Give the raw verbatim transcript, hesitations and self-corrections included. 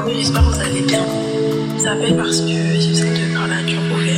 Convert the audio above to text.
Oui, j'espère que vous allez bien. Je vous appelle parce que j'ai besoin de parler à un professionnel.